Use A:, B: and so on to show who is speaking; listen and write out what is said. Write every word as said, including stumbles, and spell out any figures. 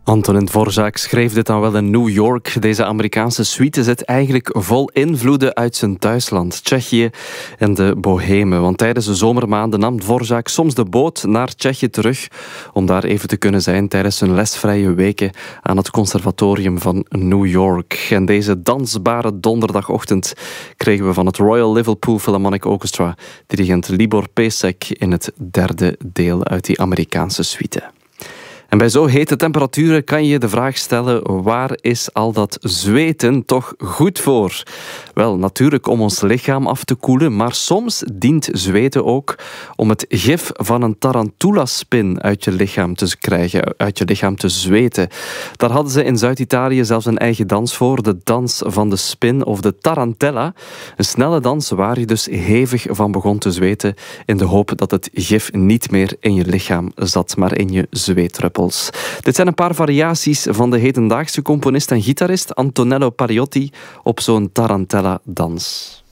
A: Antonin Dvorak schreef dit dan wel in New York. Deze Amerikaanse suite zit eigenlijk vol invloeden uit zijn thuisland, Tsjechië en de Bohemen. Want tijdens de zomermaanden nam Dvorak soms de boot naar Tsjechië terug om daar even te kunnen zijn tijdens zijn lesvrije weken aan het conservatorium van New York. En deze dansbare donderdagochtend kregen we van het Royal Liverpool Philharmonic Orchestra dirigent Libor Pesek in het derde deel uit die Amerikaanse suite. En bij zo hete temperaturen kan je de vraag stellen: waar is al dat zweten toch goed voor? Wel, natuurlijk om ons lichaam af te koelen, maar soms dient zweten ook om het gif van een tarantulaspin uit je lichaam te krijgen, uit je lichaam te zweten. Daar hadden ze in Zuid-Italië zelfs een eigen dans voor, de dans van de spin of de tarantella. Een snelle dans waar je dus hevig van begon te zweten in de hoop dat het gif niet meer in je lichaam zat, maar in je zweetruppels. Dit zijn een paar variaties van de hedendaagse componist en gitarist Antonello Pariotti op zo'n tarantella-dans.